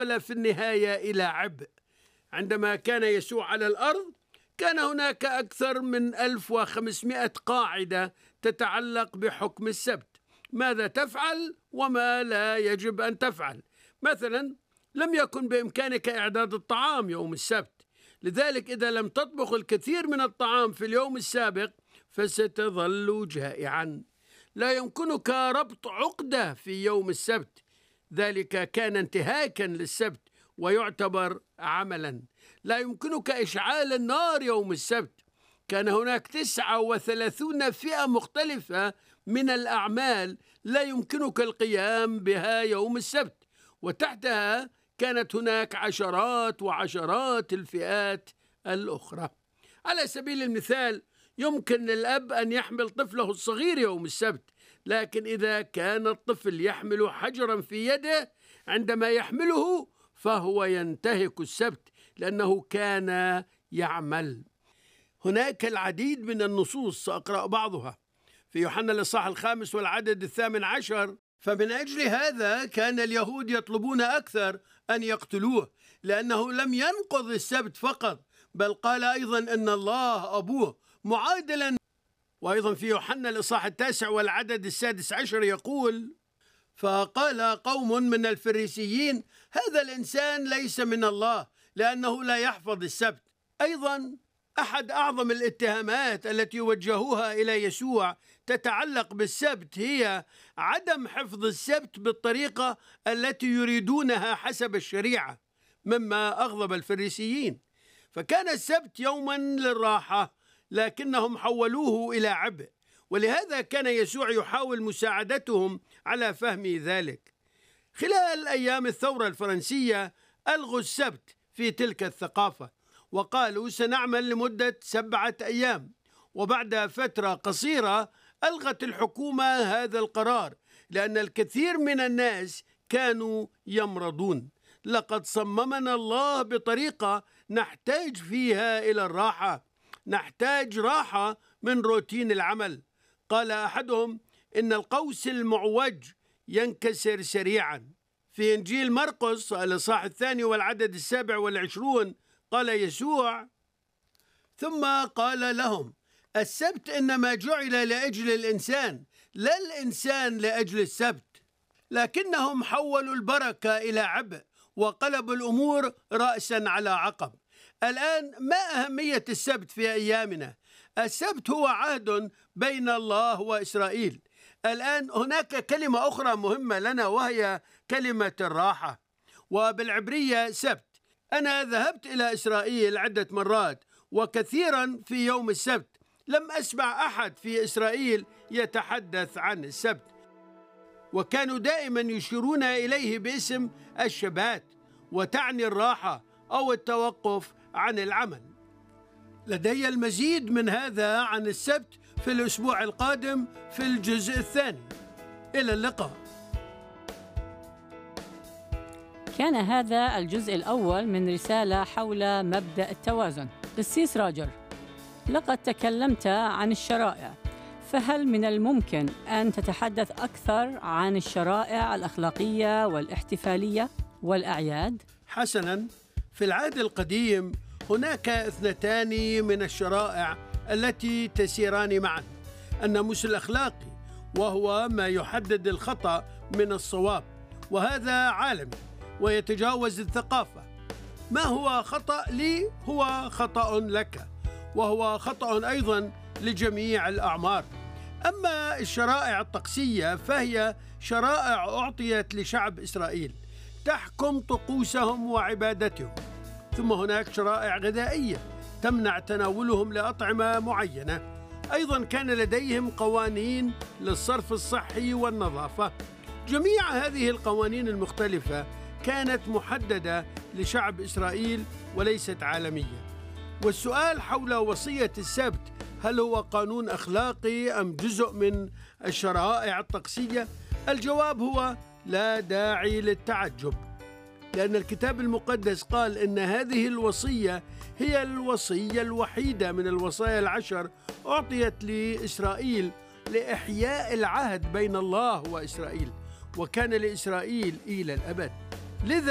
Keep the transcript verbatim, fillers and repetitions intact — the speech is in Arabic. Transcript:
في النهاية إلى عبء. عندما كان يسوع على الأرض كان هناك أكثر من ألف وخمسمائة قاعدة تتعلق بحكم السبت، ماذا تفعل وما لا يجب أن تفعل. مثلا لم يكن بإمكانك إعداد الطعام يوم السبت، لذلك إذا لم تطبخ الكثير من الطعام في اليوم السابق فستظل جائعا. لا يمكنك ربط عقدة في يوم السبت، ذلك كان انتهاكا للسبت ويعتبر عملا. لا يمكنك إشعال النار يوم السبت، كان هناك تسعة وثلاثون فئة مختلفة من الأعمال لا يمكنك القيام بها يوم السبت، وتحتها كانت هناك عشرات وعشرات الفئات الأخرى. على سبيل المثال يمكن للأب أن يحمل طفله الصغير يوم السبت، لكن إذا كان الطفل يحمل حجرا في يده عندما يحمله فهو ينتهك السبت لأنه كان يعمل. هناك العديد من النصوص سأقرأ بعضها في يوحنا الإصحاح الخامس والعدد الثامن عشر: فمن أجل هذا كان اليهود يطلبون أكثر أن يقتلوه، لأنه لم ينقض السبت فقط بل قال أيضا أن الله أبوه معادلا. وأيضا في يوحنا الإصحاح التاسع والعدد السادس عشر يقول: فقال قوم من الفريسيين هذا الإنسان ليس من الله لأنه لا يحفظ السبت. أيضا أحد أعظم الاتهامات التي وجهوها إلى يسوع تتعلق بالسبت هي عدم حفظ السبت بالطريقة التي يريدونها حسب الشريعة، مما أغضب الفريسيين. فكان السبت يوما للراحة لكنهم حولوه إلى عبء، ولهذا كان يسوع يحاول مساعدتهم على فهم ذلك. خلال أيام الثورة الفرنسية ألغوا السبت في تلك الثقافة وقالوا سنعمل لمدة سبعة أيام، وبعد فترة قصيرة ألغت الحكومة هذا القرار لأن الكثير من الناس كانوا يمرضون. لقد صممنا الله بطريقة نحتاج فيها إلى الراحة، نحتاج راحة من روتين العمل. قال أحدهم إن القوس المعوج ينكسر سريعا. في إنجيل مرقس الإصحاح الثاني والعدد السابع والعشرون قال يسوع: ثم قال لهم السبت إنما جعل لأجل الإنسان لا الإنسان لأجل السبت. لكنهم حولوا البركة إلى عبء وقلبوا الأمور رأسا على عقب. الآن ما أهمية السبت في أيامنا؟ السبت هو عهد بين الله وإسرائيل. الآن هناك كلمة أخرى مهمة لنا وهي كلمة الراحة، وبالعبرية سبت. أنا ذهبت إلى إسرائيل عدة مرات وكثيرا في يوم السبت لم أسمع أحد في إسرائيل يتحدث عن السبت، وكانوا دائما يشيرون إليه باسم الشبات، وتعني الراحة أو التوقف عن العمل. لدي المزيد من هذا عن السبت في الأسبوع القادم في الجزء الثاني. إلى اللقاء. كان هذا الجزء الأول من رسالة حول مبدأ التوازن. قسيس روجر، لقد تكلمت عن الشرائع، فهل من الممكن أن تتحدث أكثر عن الشرائع الأخلاقية والاحتفالية والأعياد؟ حسناً، في العهد القديم هناك اثنتان من الشرائع التي تسيران معا: الناموس الأخلاقي وهو ما يحدد الخطأ من الصواب، وهذا عالمي ويتجاوز الثقافة. ما هو خطأ لي هو خطأ لك، وهو خطأ أيضا لجميع الأعمار. أما الشرائع الطقسية فهي شرائع أعطيت لشعب إسرائيل تحكم طقوسهم وعبادتهم. ثم هناك شرائع غذائية تمنع تناولهم لأطعمة معينة. أيضا كان لديهم قوانين للصرف الصحي والنظافة. جميع هذه القوانين المختلفة كانت محددة لشعب إسرائيل وليست عالمية. والسؤال حول وصية السبت، هل هو قانون أخلاقي أم جزء من الشرائع الطقسية؟ الجواب هو لا داعي للتعجب، لأن الكتاب المقدس قال إن هذه الوصية هي الوصية الوحيدة من الوصايا العشر أعطيت لإسرائيل لإحياء العهد بين الله وإسرائيل، وكان لإسرائيل إلى الأبد. لذا